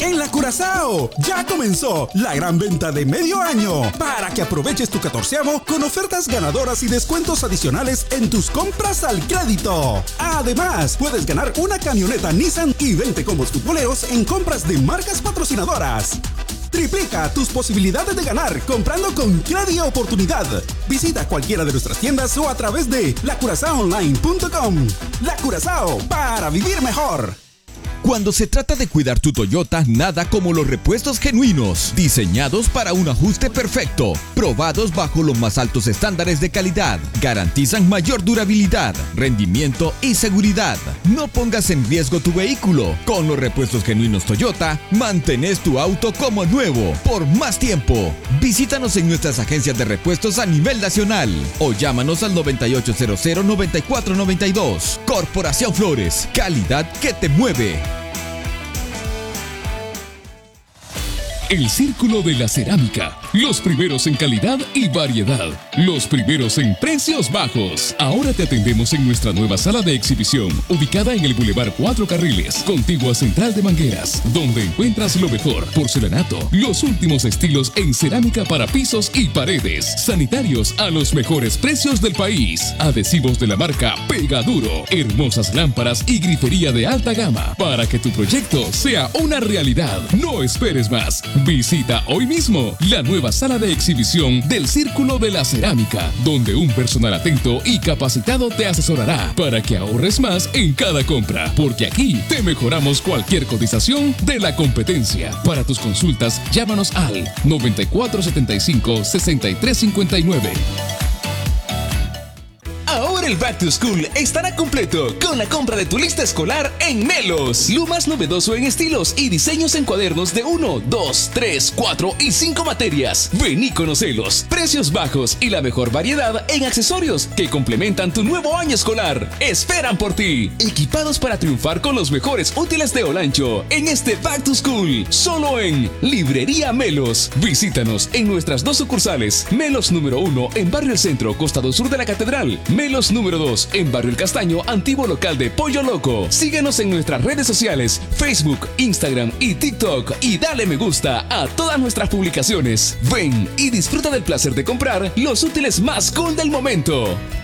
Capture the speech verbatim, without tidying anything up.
En la Curazao ya comenzó la gran venta de medio año para que aproveches tu catorceavo con ofertas ganadoras y descuentos adicionales en tus compras al crédito. Además, puedes ganar una camioneta Nissan y veinte combos futboleros en compras de marcas patrocinadoras. Triplica tus posibilidades de ganar comprando con Credi Oportunidad. Visita cualquiera de nuestras tiendas o a través de la curazao online punto com. La Curazao, para vivir mejor. Cuando se trata de cuidar tu Toyota, nada como los repuestos genuinos, diseñados para un ajuste perfecto, probados bajo los más altos estándares de calidad, garantizan mayor durabilidad, rendimiento y seguridad. No pongas en riesgo tu vehículo. Con los repuestos genuinos Toyota, mantenés tu auto como nuevo por más tiempo. Visítanos en nuestras agencias de repuestos a nivel nacional o llámanos al noventa y ocho cero cero, noventa y cuatro noventa y dos. Corporación Flores, calidad que te mueve. El Círculo de la Cerámica. Los primeros en calidad y variedad. Los primeros en precios bajos. Ahora te atendemos en nuestra nueva sala de exhibición, ubicada en el Boulevard Cuatro Carriles, contigua a Central de Mangueras, donde encuentras lo mejor: porcelanato, los últimos estilos en cerámica para pisos y paredes, sanitarios a los mejores precios del país, adhesivos de la marca Pegaduro, hermosas lámparas y grifería de alta gama, para que tu proyecto sea una realidad. No esperes más. Visita hoy mismo la nueva sala de exhibición del Círculo de la Cerámica, donde un personal atento y capacitado te asesorará para que ahorres más en cada compra, porque aquí te mejoramos cualquier cotización de la competencia. Para tus consultas, llámanos al noventa y cuatro setenta y cinco, sesenta y tres cincuenta y nueve. Ahora el Back to School estará completo con la compra de tu lista escolar en Melos. Lo más novedoso en estilos y diseños en cuadernos de uno, dos, tres, cuatro y cinco materias. Ven y conocelos. Precios bajos y la mejor variedad en accesorios que complementan tu nuevo año escolar. Esperan por ti. Equipados para triunfar con los mejores útiles de Olancho en este Back to School. Solo en Librería Melos. Visítanos en nuestras dos sucursales. Melos número uno en Barrio El Centro, costado sur de la Catedral. Melos número dos en Barrio El Castaño, antiguo local de Pollo Loco. Síguenos en nuestras redes sociales, Facebook, Instagram y TikTok, y dale me gusta a todas nuestras publicaciones. Ven y disfruta del placer de comprar los útiles más cool del momento.